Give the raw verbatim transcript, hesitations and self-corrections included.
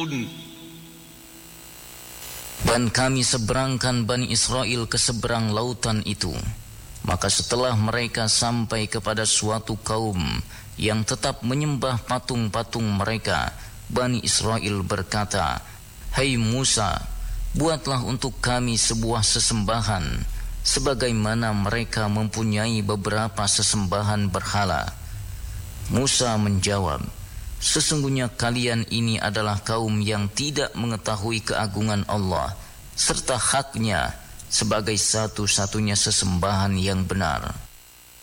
Dan kami seberangkan Bani Israel ke seberang lautan itu. Maka setelah mereka sampai kepada suatu kaum yang tetap menyembah patung-patung mereka, Bani Israel berkata, "Hai Musa, buatlah untuk kami sebuah sesembahan, sebagaimana mereka mempunyai beberapa sesembahan berhala." Musa menjawab, "Sesungguhnya kalian ini adalah kaum yang tidak mengetahui keagungan Allah serta haknya sebagai satu-satunya sesembahan yang benar."